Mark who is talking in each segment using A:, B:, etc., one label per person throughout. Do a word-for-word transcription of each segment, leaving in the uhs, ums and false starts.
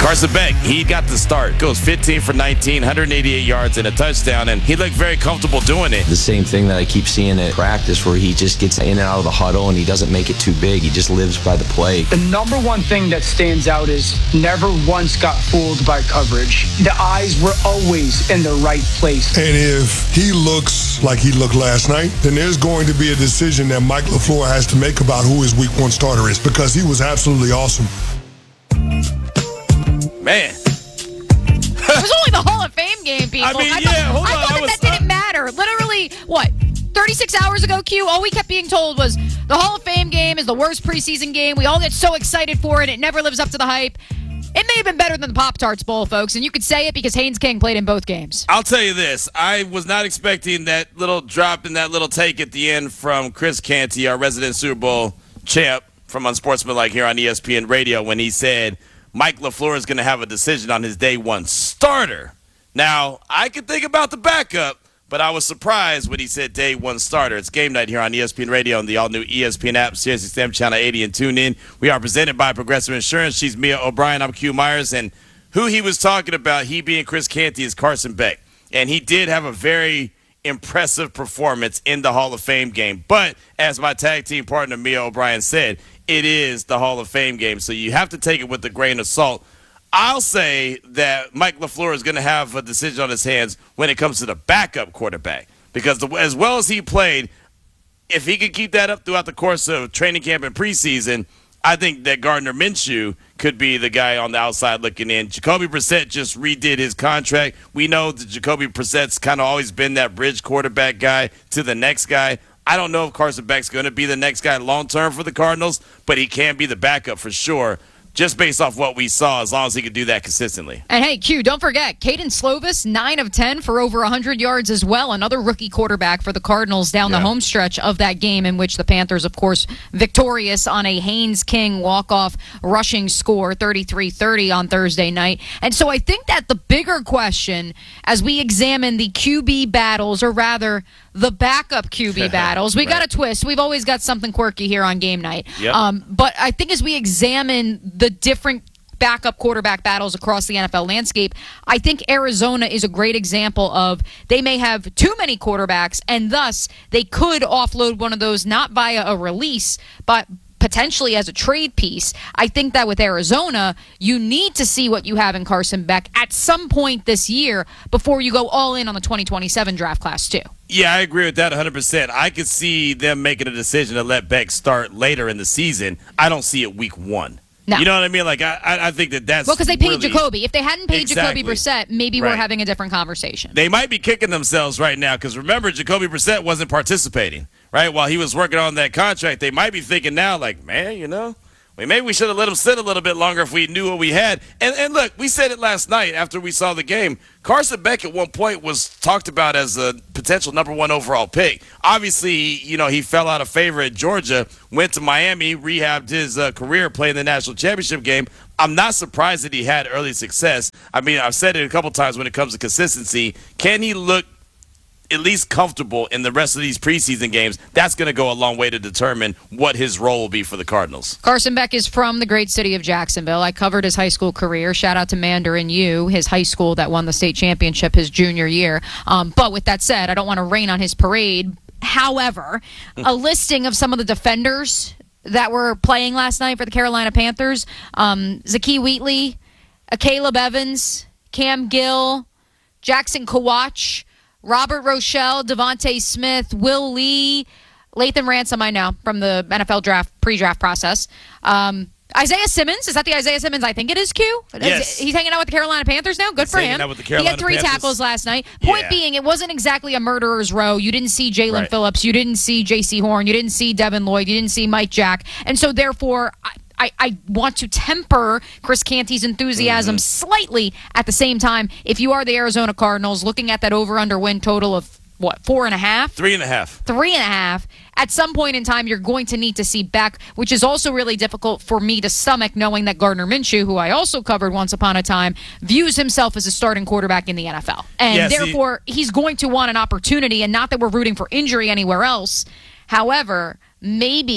A: Carson Beck, he got the start. Goes fifteen for nineteen, one hundred eighty-eight yards and a touchdown, and he looked very comfortable doing it.
B: The same thing that I keep seeing at practice where he just gets in and out of the huddle and he doesn't make it too big. He just lives by the play.
C: The number one thing that stands out is never once got fooled by coverage. The eyes were always in the right place.
D: And if he looks like he looked last night, then there's going to be a decision that Mike LaFleur has to make about who his week one starter is, because he was absolutely awesome.
A: Man.
E: It was only the Hall of Fame game, people.
A: I mean,
E: I
A: yeah,
E: thought,
A: hold
E: I
A: on.
E: thought
A: I
E: that,
A: was,
E: that didn't matter. Literally, what, thirty-six hours ago, Q, all we kept being told was the Hall of Fame game is the worst preseason game. We all get so excited for it. It never lives up to the hype. It may have been better than the Pop-Tarts Bowl, folks, and you could say it because Haynes King played in both games.
A: I'll tell you this. I was not expecting that little drop and that little take at the end from Chris Canty, our resident Super Bowl champ from Unsportsmanlike here on E S P N Radio, when he said Mike LaFleur is going to have a decision on his day one starter. Now, I could think about the backup, but I was surprised when he said day one starter. It's game night here on E S P N Radio and the all-new E S P N app, Sirius X M Channel eighty, and tune in. We are presented by Progressive Insurance. She's Mia O'Brien. I'm Q Myers. And who he was talking about, he being Chris Canty, is Carson Beck. And he did have a very impressive performance in the Hall of Fame game. But as my tag team partner, Mia O'Brien, said, it is the Hall of Fame game, so you have to take it with a grain of salt. I'll say that Mike LaFleur is going to have a decision on his hands when it comes to the backup quarterback, because the, as well as he played, if he could keep that up throughout the course of training camp and preseason, I think that Gardner Minshew could be the guy on the outside looking in. Jacoby Brissett just redid his contract. We know that Jacoby Brissett's kind of always been that bridge quarterback guy to the next guy. I don't know if Carson Beck's going to be the next guy long-term for the Cardinals, but he can be the backup for sure, just based off what we saw, as long as he could do that consistently.
E: And hey, Q, don't forget, Caden Slovis, nine of ten for over one hundred yards as well. Another rookie quarterback for the Cardinals down yeah. the home stretch of that game, in which the Panthers, of course, victorious on a Haynes King walk-off rushing score, thirty-three thirty on Thursday night. And so I think that the bigger question, as we examine the Q B battles, or rather the backup Q B battles, we right. got a twist. We've always got something quirky here on game night.
A: Yep.
E: Um, but I think as we examine the different backup quarterback battles across the N F L landscape, I think Arizona is a great example of they may have too many quarterbacks, and thus they could offload one of those not via a release, but potentially as a trade piece. I think that with Arizona, you need to see what you have in Carson Beck at some point this year before you go all in on the twenty twenty-seven draft class too.
A: Yeah, I agree with that one hundred percent. I could see them making a decision to let Beck start later in the season. I don't see it week one.
E: No.
A: You know what I mean? Like, I, I think that that's
E: well, because they paid
A: really,
E: Jacoby. If they hadn't paid
A: exactly.
E: Jacoby Brissett, maybe
A: right.
E: we're having a different conversation.
A: They might be kicking themselves right now, because remember, Jacoby Brissett wasn't participating, right? While he was working on that contract, they might be thinking now, like, man, you know, well, maybe we should have let him sit a little bit longer if we knew what we had. And, and look, we said it last night after we saw the game. Carson Beck at one point was talked about as a potential number one overall pick. Obviously, you know, he fell out of favor at Georgia, went to Miami, rehabbed his uh, career playing the national championship game. I'm not surprised that he had early success. I mean, I've said it a couple times when it comes to consistency. Can he look at least comfortable in the rest of these preseason games? That's going to go a long way to determine what his role will be for the Cardinals.
E: Carson Beck is from the great city of Jacksonville. I covered his high school career. Shout out to Mandarin U, his high school that won the state championship his junior year. Um, but with that said, I don't want to rain on his parade. However, a listing of some of the defenders that were playing last night for the Carolina Panthers, um, Zakee Wheatley, Caleb Evans, Cam Gill, Jackson Kawach, Robert Rochelle, Devontae Smith, Will Lee, Lathan Ransom, I know, from the N F L draft pre-draft process. Um, Isaiah Simmons, is that the Isaiah Simmons I think it is, Q?
A: Yes.
E: He's hanging out with the Carolina Panthers now? Good
A: He's
E: for
A: hanging
E: him.
A: out with the
E: He
A: Carolina
E: had three
A: Panthers.
E: tackles last night. Point
A: Yeah.
E: being, it wasn't exactly a murderer's row. You didn't see Jalen
A: Right.
E: Phillips. You didn't see J C Horn. You didn't see Devin Lloyd. You didn't see Mike Jack. And so, therefore, I, I, I want to temper Chris Canty's enthusiasm
A: Mm-hmm.
E: slightly at the same time. If you are the Arizona Cardinals, looking at that over-under win total of what, four and a half?
A: Three and a half.
E: Three and a half. At some point in time, you're going to need to see Beck, which is also really difficult for me to stomach, knowing that Gardner Minshew, who I also covered once upon a time, views himself as a starting quarterback in the N F L. And
A: Yeah, see-
E: therefore, he's going to want an opportunity, and not that we're rooting for injury anywhere else. However, maybe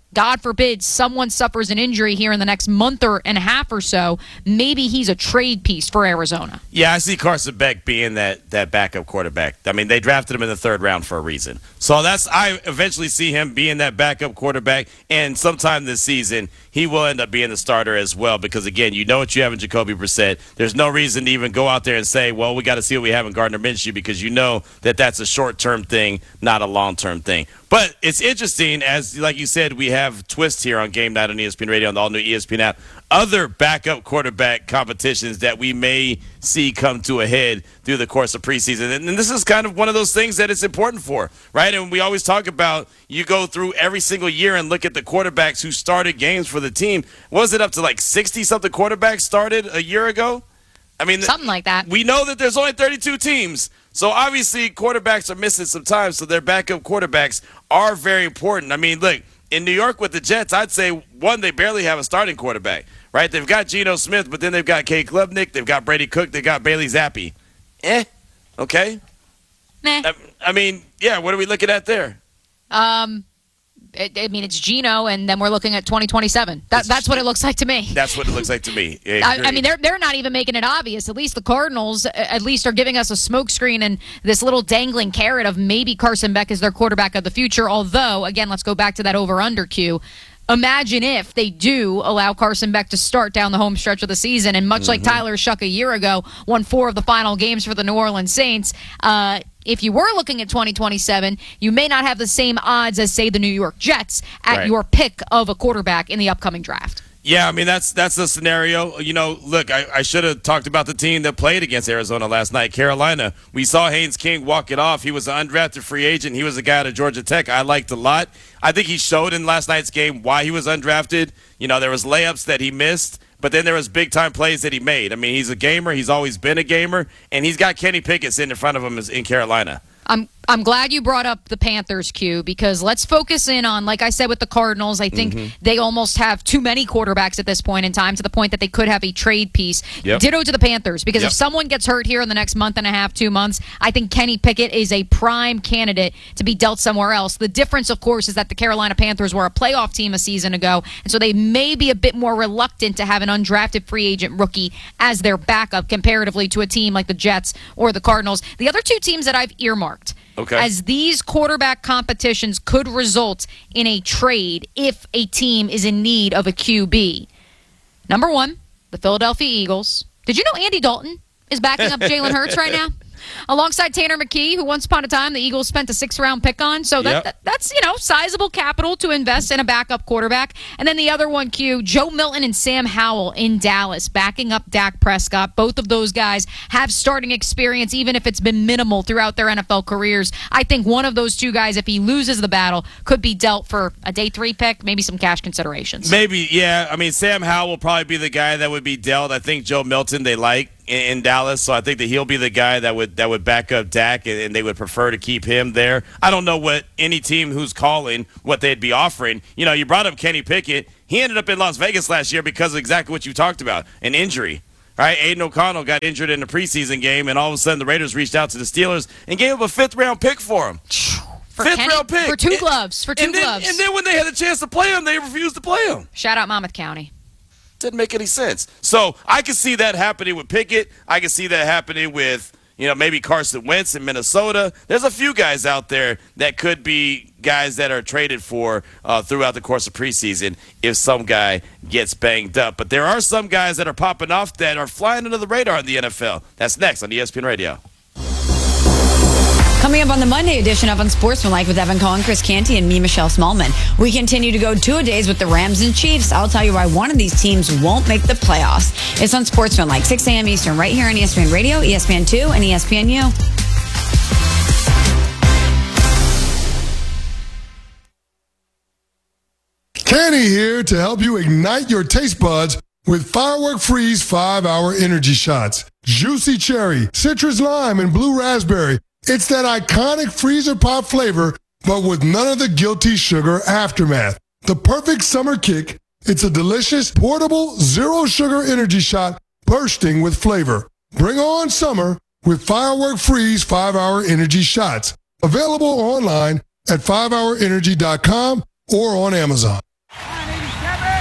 E: God forbid someone suffers an injury here in the next month or and a half or so, maybe he's a trade piece for Arizona.
A: Yeah, I see Carson Beck being that, that backup quarterback. I mean, they drafted him in the third round for a reason. So that's I eventually see him being that backup quarterback, and sometime this season he will end up being the starter as well because, again, you know what you have in Jacoby Brissett. There's no reason to even go out there and say, well, we got to see what we have in Gardner Minshew because you know that that's a short-term thing, not a long-term thing. But it's interesting, as like you said, we have twists here on Game Night on E S P N Radio on the all-new E S P N app. Other backup quarterback competitions that we may see come to a head through the course of preseason. And this is kind of one of those things that it's important for, right? And we always talk about you go through every single year and look at the quarterbacks who started games for the team. Was it up to like sixty-something quarterbacks started a year ago? I mean,
E: something like that.
A: We know that there's only thirty-two teams. So obviously quarterbacks are missing some time, so their backup quarterbacks are very important. I mean, look, in New York with the Jets, I'd say, one, they barely have a starting quarterback, right? They've got Geno Smith, but then they've got Kay Klubnik, they've got Brady Cook, they've got Bailey Zappi. Eh, okay.
E: Meh.
A: I, I mean, yeah, what are we looking at there?
E: Um, it, I mean, it's Geno, and then we're looking at twenty twenty-seven. That, that's what it looks like to me.
A: That's what it looks like to me.
E: I, I mean, they're they're not even making it obvious. At least the Cardinals, at least, are giving us a smokescreen and this little dangling carrot of maybe Carson Beck is their quarterback of the future. Although, again, let's go back to that over-under cue. Imagine if they do allow Carson Beck to start down the home stretch of the season, and much mm-hmm. like Tyler Shuck a year ago, won four of the final games for the New Orleans Saints. Uh, if you were looking at twenty twenty-seven, you may not have the same odds as, say, the New York Jets at
A: right.
E: your pick of a quarterback in the upcoming draft.
A: Yeah, I mean, that's that's the scenario. You know, look, I, I should have talked about the team that played against Arizona last night, Carolina. We saw Haynes King walk it off. He was an undrafted free agent. He was a guy out of Georgia Tech I liked a lot. I think he showed in last night's game why he was undrafted. You know, there was layups that he missed, but then there was big-time plays that he made. I mean, he's a gamer. He's always been a gamer, and he's got Kenny Pickett sitting in front of him in Carolina.
E: I'm I'm glad you brought up the Panthers, Q, because let's focus in on, like I said with the Cardinals, I think mm-hmm. they almost have too many quarterbacks at this point in time to the point that they could have a trade piece. Yep. Ditto to the Panthers, because yep. if someone gets hurt here in the next month and a half, two months, I think Kenny Pickett is a prime candidate to be dealt somewhere else. The difference, of course, is that the Carolina Panthers were a playoff team a season ago, and so they may be a bit more reluctant to have an undrafted free agent rookie as their backup comparatively to a team like the Jets or the Cardinals. The other two teams that I've earmarked Okay. as these quarterback competitions could result in a trade if a team is in need of a Q B. Number one, the Philadelphia Eagles. Did you know Andy Dalton is backing up Jalen Hurts right now? Alongside Tanner McKee, who once upon a time the Eagles spent a six-round pick on. So that, yep. that that's, you know, sizable capital to invest in a backup quarterback. And then the other one, Q, Joe Milton and Sam Howell in Dallas, backing up Dak Prescott. Both of those guys have starting experience, even if it's been minimal throughout their N F L careers. I think one of those two guys, if he loses the battle, could be dealt for a day three pick, maybe some cash considerations.
A: Maybe, yeah. I mean, Sam Howell will probably be the guy that would be dealt. I think Joe Milton they like in Dallas, so I think that he'll be the guy that would that would back up Dak, and they would prefer to keep him there. I don't know what any team who's calling what they'd be offering. You know, you brought up Kenny Pickett. He ended up in Las Vegas last year because of exactly what you talked about, an injury. Right? Aiden O'Connell got injured in the preseason game, and all of a sudden the Raiders reached out to the Steelers and gave him a fifth-round pick for him.
E: For
A: Fifth
E: Kenny,
A: round pick.
E: For two gloves. For two
A: and then,
E: gloves.
A: And then when they had a chance to play him, they refused to play him.
E: Shout out Monmouth County.
A: Didn't make any sense. So I can see that happening with Pickett. I can see that happening with, you know, maybe Carson Wentz in Minnesota. There's a few guys out there that could be guys that are traded for uh, throughout the course of preseason if some guy gets banged up. But there are some guys that are popping off that are flying under the radar in the N F L. That's next on E S P N Radio.
F: Coming up on the Monday edition of Unsportsmanlike with Evan Cohen, Chris Canty, and me, Michelle Smallman. We continue to go two-a-days with the Rams and Chiefs. I'll tell you why one of these teams won't make the playoffs. It's Unsportsmanlike, six a.m. Eastern, right here on E S P N Radio, E S P N two, and E S P N U.
D: Canty here to help you ignite your taste buds with Firework Freeze five hour energy shots. Juicy cherry, citrus lime, and blue raspberry. It's that iconic freezer pop flavor, but with none of the guilty sugar aftermath. The perfect summer kick. It's a delicious, portable, zero-sugar energy shot bursting with flavor. Bring on summer with Firework Freeze five hour energy shots. Available online at five hour energy dot com or on Amazon.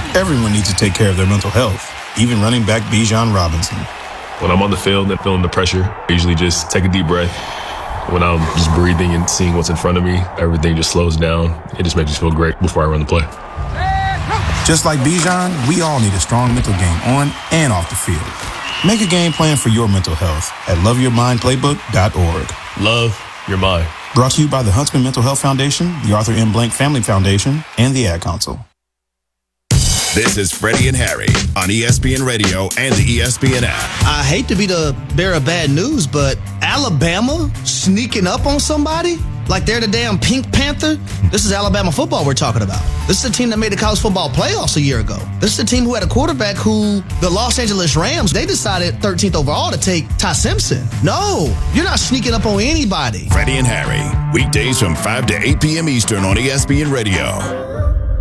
G: Everyone needs to take care of their mental health, even running back Bijan Robinson.
H: When I'm on the field and feeling the pressure, I usually just take a deep breath. When I'm just breathing and seeing what's in front of me, everything just slows down. It just makes me feel great before I run the play.
G: Just like Bijan, we all need a strong mental game on and off the field. Make a game plan for your mental health at love your mind playbook dot org.
H: Love your mind.
G: Brought to you by the Huntsman Mental Health Foundation, the Arthur M. Blank Family Foundation, and the Ad Council.
I: This is Freddie and Harry on E S P N Radio and the E S P N app.
J: I hate to be the bearer of bad news, but Alabama sneaking up on somebody like they're the damn Pink Panther? This is Alabama football we're talking about. This is a team that made the college football playoffs a year ago. This is a team who had a quarterback who, the Los Angeles Rams, they decided thirteenth overall to take Ty Simpson. No, you're not sneaking up on anybody.
I: Freddie and Harry, weekdays from five to eight p.m. Eastern on E S P N Radio.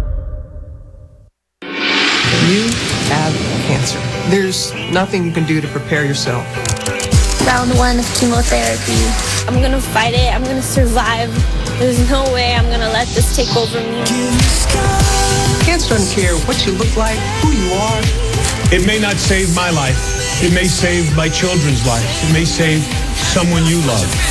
K: You have cancer. There's nothing you can do to prepare yourself.
L: Round one of chemotherapy. I'm gonna fight it. I'm gonna survive. There's no way I'm gonna let this take over me.
K: Cancer doesn't care what you look like, who you are.
M: It may not save my life. It may save my children's lives. It may save someone you love.